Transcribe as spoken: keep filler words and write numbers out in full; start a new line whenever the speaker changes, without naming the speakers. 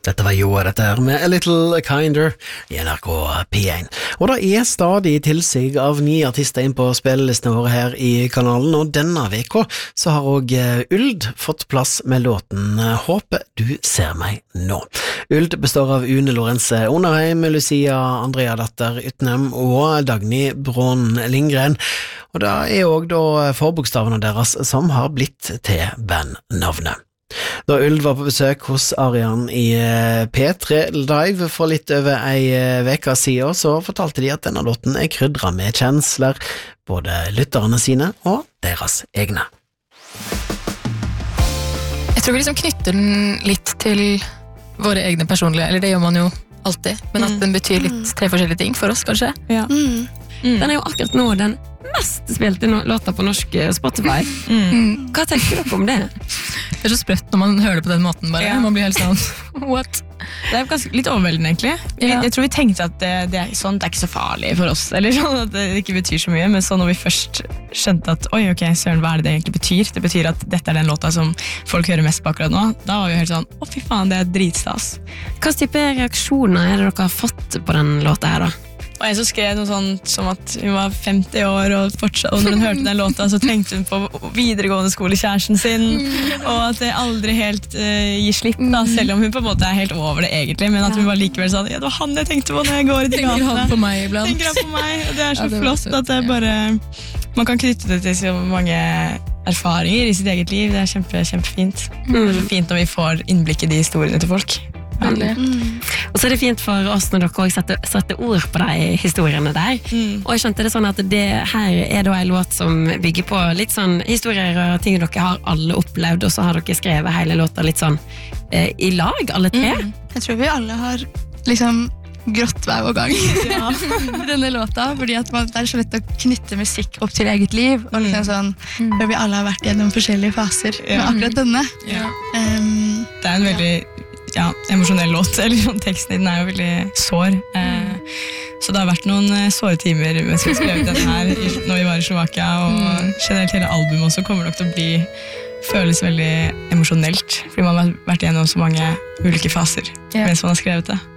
Dette var Jo, dette her med A Little Kinder i N R K P én. Og det er stadig tilsig av nye artister inn på spillelistene våre her i kanalen, og denne veka så har også Uld fått plass med låten Håper du ser meg nå. Uld består av Une Lorenze Onarheim, Lucia Andrea Datter Ytnem og Dagny Brån Lindgren. Og det er også da forbokstavene deres som har blitt til bandnavnet. Da Uld var på besøk hos Arian i P tre Live for litt over ei veka siden, så fortalte de at denne låten er krydret med kjensler, både lytterne sine og deres egne.
Jeg tror vi liksom knytter den litt til våre egne personlige, eller det gjør man jo alltid, men at den betyr litt tre forskjellige ting for oss, kanskje.
Ja. Mm. Mm. Den er jo akkurat nå den mest spilte låta på norsk Spotify. Mm. Hva tenker dere om det?
Det er så sprøtt når man hører det på den måten bare. Ja. Man blir helt sånn, what?
Det er ganske, litt overveldende egentlig. Ja. Jeg, jeg tror vi tenkte at det, det, er, sånt er ikke så farlig for oss, eller sånn at det ikke betyr så mye, men så når vi først skjønte at, oi, ok, søren, hva er det det egentlig betyr? Det betyr at dette er den låta som folk hører mest på akkurat nå. Da var vi helt sånn, å fy faen, det er dritstas.
Hva type reaksjoner er det dere har fått på den låta her da?
Og jeg så skrev noe sånn som at hun var femti år, og, fortsatt, og når hun hørte den låta, så tenkte hun på videregående skolekjæresten sin, og at det aldri helt uh, gir slipp, da, selv om hun på en måte er helt over det egentlig, men at hun var likevel sånn, ja, det var han jeg tenkte på når jeg går i de gatene.
Tenker han på meg iblant.
Tenker han på meg, og det er så ja, det flott at det er
ja.
bare, man kan knytte det til så mange erfaringer i sitt eget liv, det er kjempe, kjempefint. Mm. Det er så fint når vi får innblikk i de historiene til folk.
Mm. Og så er det fint for oss når dere også setter, setter ord på de historiene der. Mm. Og jeg skjønte det sånn at det her er da en låt som bygger på litt sånn historier og ting dere har alle opplevd, og så har dere skrevet hele låta litt sånn eh, i lag, alle tre. Mm.
Jeg tror vi alle har liksom grått hver gang ja. I denne låta, fordi at man, det er så lett å knytte musikk opp til eget liv, og liksom sånn, mm. for vi alle har vært gjennom forskjellige faser ja. Med akkurat denne. Ja. Um,
det er en veldig ja, emosjonell låt, eller sånn, teksten i den er jo veldig sår. Eh, så det har vært noen eh, såre timer mens vi skrev den her i, når vi var i Slovakia, og mm. generelt hele albumet også kommer nok til å bli, føles veldig emosjonelt, fordi man har vært gjennom så mange ulike faser yeah. mens man har skrevet det.